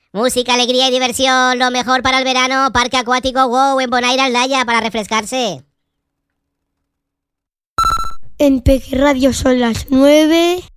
Música, alegría y diversión, lo mejor para el verano, parque acuático WOW en Bonaire, Aldaya, para refrescarse. En Peque Radio son las 9.